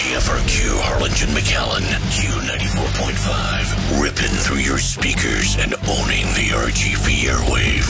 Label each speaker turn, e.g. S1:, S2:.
S1: WGFRQ Harlingen McAllen, Q94.5, ripping through your speakers and owning the RGV airwaves.